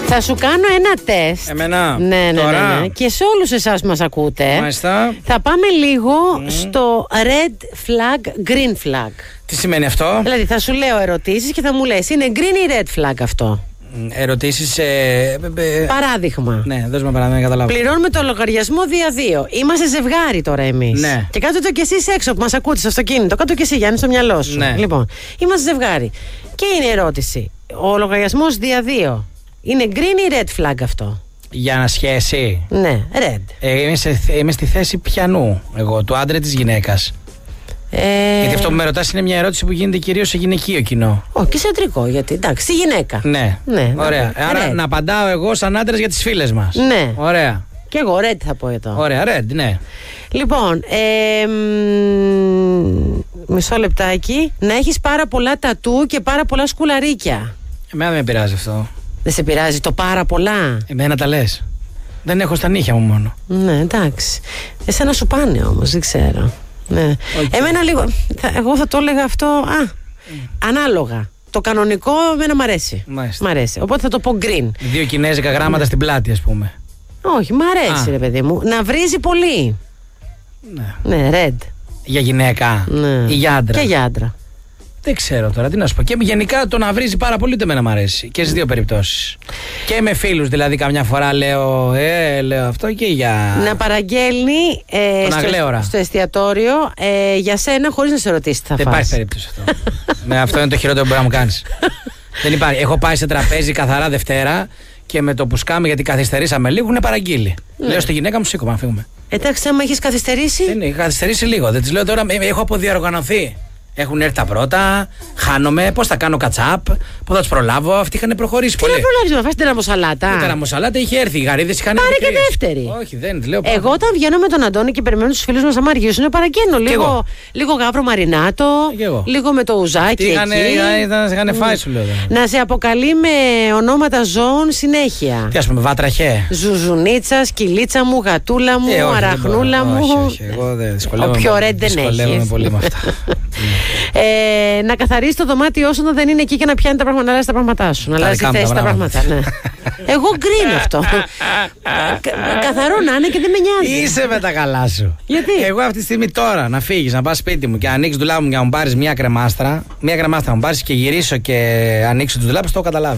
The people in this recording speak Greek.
Θα σου κάνω ένα τεστ. Εμένα. Ναι. Τώρα. Και σε όλους εσάς που μας ακούτε. Μάλιστα. Θα πάμε λίγο στο red flag, green flag. Τι σημαίνει αυτό? Δηλαδή θα σου λέω ερωτήσεις και θα μου λες είναι green ή red flag αυτό. Ερωτήσεις. Παράδειγμα. Ναι, δώσ' με παράδειγμα να καταλάβω. Πληρώνουμε το λογαριασμό δια 2. Είμαστε ζευγάρι τώρα εμείς. Ναι. Και κάτω το κι εσείς έξω που μας ακούτε στο αυτοκίνητο. Κάτω κι εσύ, Γιάννη, στο μυαλό σου. Ναι. Λοιπόν, είμαστε ζευγάρι. Και είναι η ερώτηση. Ο λογαριασμός δια 2 είναι green ή red flag αυτό? Για να σχέση. Ναι, red. Είμαι στη θέση πιανού εγώ, του άντρα της γυναίκας. Γιατί αυτό που με ρωτάς είναι μια ερώτηση που γίνεται κυρίως σε γυναικείο κοινό. Όχι, σε αντρικό, γιατί εντάξει, γυναίκα. Ναι. Ωραία. Άρα να απαντάω εγώ σαν άντρας για τις φίλες μας. Ναι. Ωραία. Και εγώ red θα πω εδώ. Ωραία, red, ναι. Λοιπόν, μισό λεπτάκι. Να έχεις πάρα πολλά τατού και πάρα πολλά σκουλαρίκια. Εμένα δεν με πειράζει αυτό. Δεν σε πειράζει το πάρα πολλά? Εμένα τα λες. Δεν έχω στα νύχια μου μόνο. Ναι, εντάξει. Εσένα σου πάνε όμως, δεν ξέρω. Ναι. Okay. Εμένα λίγο. Εγώ θα το έλεγα αυτό. Ανάλογα. Το κανονικό εμένα μ' αρέσει. Μάλιστα. Μ' αρέσει. Οπότε θα το πω green. 2 κινέζικα γράμματα στην πλάτη, ας πούμε. Όχι, μ' αρέσει, ρε παιδί μου. Να βρίζει πολύ. Ναι, red. Για γυναίκα. Ναι. Ή για άντρα. Και για άντρα. Δεν ξέρω τώρα, τι να σου πω. Και γενικά το να βρίζει πάρα πολύ δεν εμένα μ' αρέσει. Και στις δύο περιπτώσεις. Και με φίλους, δηλαδή, καμιά φορά λέω αυτό και για. Να παραγγέλνει στο εστιατόριο για σένα χωρίς να σε ρωτήσει τι θα φας. Δεν υπάρχει περίπτωση αυτό. Ναι, αυτό είναι το χειρότερο που μπορεί να μου κάνεις. Δεν υπάρχει. Έχω πάει σε τραπέζι καθαρά Δευτέρα και με το που σκάμε γιατί καθυστερήσαμε λίγο έχουν παραγγείλει. Λέω στη γυναίκα μου σήκω, να φύγουμε. Εντάξει, άμα έχεις καθυστερήσει. Δεν έχει καθυστερήσει λίγο. Δεν της λέω τώρα, έχω αποδιοργανωθεί. Έχουν έρθει τα πρώτα, χάνομαι, πώς θα κάνω κατσάπ, πώς θα τους προλάβω. Αυτοί είχαν προχωρήσει πολύ. Τι να προλάβεις να φας την τραμοσαλάτα? Η τραμοσαλάτα είχε έρθει, οι γαρίδες είχαν έρθει. Πάρε και δεύτερη. Όχι, δεν λέω. Εγώ όταν βγαίνω με τον Αντώνη και περιμένω τους φίλους μας να μ' αργήσουν, παραγγέλνω λίγο γάβρο μαρινάτο, λίγο με το ουζάκι. Τι είχαν φάει, σου λέω. Να σε αποκαλεί με ονόματα ζώων συνέχεια. Τι ας πούμε, βάτραχε. Ζουζουνίτσα, σκυλίτσα μου, γατούλα μου, αραχνούλα μου. Όχι, εγώ δεν δυσκολεύομαι. Όποιο ρεντ δεν έχει. Πολύ με αυτά. Να καθαρίσει το δωμάτιό σου όταν δεν είναι εκεί και να πιάνει τα πράγματα, να αλλάζει τα πράγματά σου. Να αλλάζει θέση τα πράγματα. Ναι. Εγώ γκρίνω αυτό. Καθαρό να είναι και δεν με νοιάζει. Είσαι με τα καλά σου. Γιατί? Εγώ αυτή τη στιγμή τώρα να φύγεις, να πας σπίτι μου και να ανοίξεις το ντουλάπι μου και να μου πάρεις μια κρεμάστρα. Μια κρεμάστρα να μου πάρεις και γυρίσω και ανοίξω το ντουλάπι, το καταλάβει.